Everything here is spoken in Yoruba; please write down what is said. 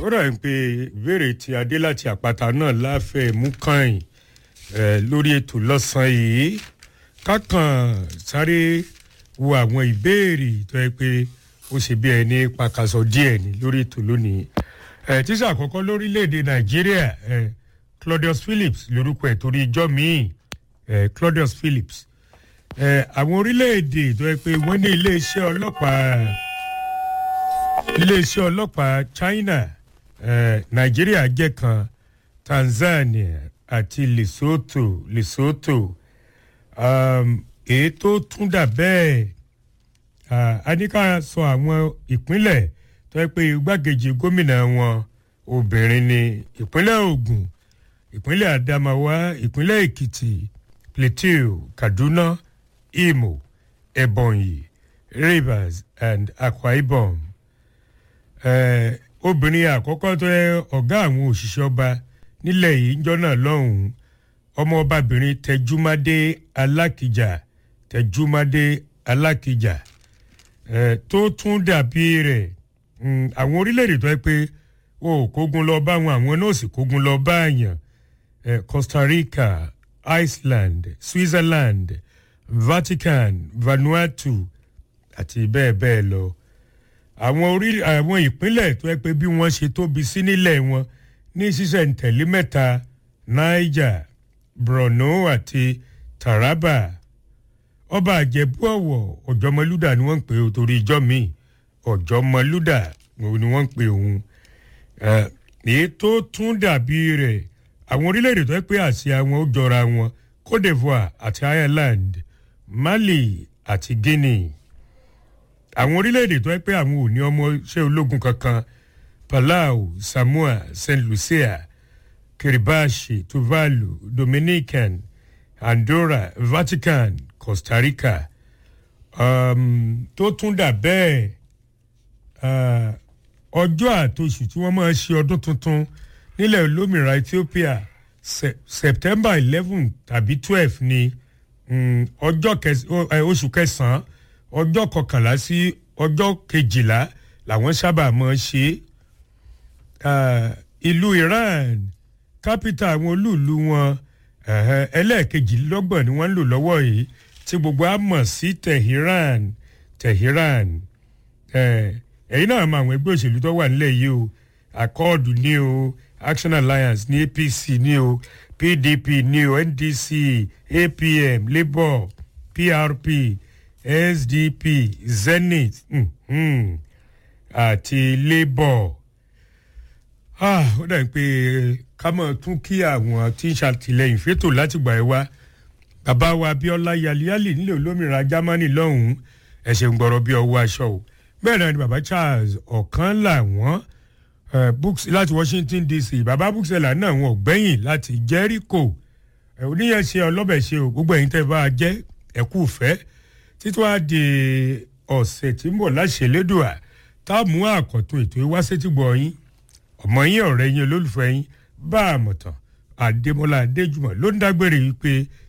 rà ń pe ìbéèrè tí adé láti àpáta náà láfẹ̀ẹ́ mú kàn lórí ètò lọ́sàn-án yìí kákan sáré wo àwọn ìbéèrè tó yẹ pé ó ṣe bí ẹni pàkàṣọ díẹ̀ ní lórí ètò lónìí. Tíṣà àkọ́kọ́ lórílẹ̀‐èdè Nàìjíríà Claudius Phillips lórúkọ ẹ̀ torí ijọ́ míì Claudius Phillips. Àwọn orílẹ̀‐èdè tó yẹ pé wọ́n ní iléeṣẹ́ ọlọ́pàá China Nàìjíríà jẹ́ kan Tanzania àti Lesotho èyí tó tún dà bẹ́ẹ̀ a ní ká sọ àwọn ìpínlẹ̀ tó yẹ pé igbákejì gómìnà wọn obìnrin ní ìpínlẹ̀ Ògùn ìpínlẹ̀ Adamawa ìpínlẹ̀ Èkìtì Plateau Kaduna Imo Ebonyi Rivers and Akwa Ibom. Obìnrin àkọ́kọ́ tó yẹ ọ̀gá àwọn òṣìṣẹ́ ọba nílẹ̀ yìí ń jọ́nà lọ́hùn-ún ọmọ ọbabìnrin Tẹjúmádé Alákìjà tó tún dàbí rẹ̀ àwọn orílẹ̀-èdè tó yẹ pé o kógun lọ bá àwọn náà sì kógun lọ bá àyàn Costa Rica Iceland Switzerland Vatican Vanuatu àti bẹ́ẹ̀ bẹ́ẹ̀ lọ. Àwọn ìpínlẹ̀ tó yẹ pé bí wọ́n ṣe tóbi sí nílẹ̀ wọn ní ṣísẹ̀ntẹ̀lé mẹ́ta Niger Borno àti Taraba. Ọba Àjẹ̀bú Ọ̀wọ̀ Ọ̀jọ́mọlúdà ni wọ́n ń pè ó torí ijọ́ míì Ọ̀jọ́mọlúdà ni wọ́n ń pè òun. Èyí tó tún dàbí rẹ̀ àwọn orílẹ̀-èdè tó yẹ pé àsíá wọn ó jọra wọn Côte d'Ivoire àti Ireland Mali àti Guinea. Àwọn orílẹ̀-èdè tó yẹ pé àwọn ò ní ọmọ iṣẹ́ ológun kankan Palau Samoa Saint Lucia Kiribati Tuvalu Dominican Andorra Vatican Costa Rica. Tó tún dà bẹ́ẹ̀ ọjọ́ àtòṣù tí wọ́n máa ṣe ọdún tuntun nílẹ̀ olómìnira Ethiopia September 11 tàbí 12 ni oṣù kẹsàn-án ọjọ́ 11 sí ọjọ́ 12 làwọn sábà máa ṣe. Ìlú Iran capital àwọn olúùlú wọn ẹlẹ́ẹ̀kejìlélọ́gbọ̀n ni wọ́n ń lò lọ́wọ́ yìí tí gbogbo á mọ̀ sí Tehran. Ẹ̀yin náà mọ àwọn ẹgbẹ́ òṣèlú tó wà nílẹ̀ yìí o Accord ní o Action Alliance ní APC ní o PDP ní o NDC APM Labour PRP SDP Zenith àti Labour. Ó dà pé ká mọ̀ tún kí àwọn tí ń ṣàtìlẹ́yìn fétò láti gbà ẹ́ wá bàbá wa Abíọ́lá Yàlíyàlì nílẹ̀ olómìnira Germany lọ́hùn-ún ẹ̀ṣẹ̀ ń gbọ́rọ̀ bí ọwọ́ aṣọ o. Bẹ́ẹ̀ náà ni bàbá Charles ọ̀kan làwọn láti Washington DC bàbá bookseller náà wọn ò gbẹ́yìn láti Jericho oníyẹn ṣe ọlọ́bẹ̀ ṣe o gbogbo ẹ̀yin tẹ́ bá a jẹ́ ẹ̀kú fẹ́ títí wàá di ọ̀sẹ̀ tí ń bọ̀ láṣẹ lẹ́dùá tá a mú àkọ́tún ètò ìwáṣẹ́tìgbọ̀ yín ọmọ yín ọ̀rẹ́ yín olólùfẹ́ yín bá a mọ̀tàn Adémọ́lá Adéjùmọ̀ ló ń dágbére yìí pé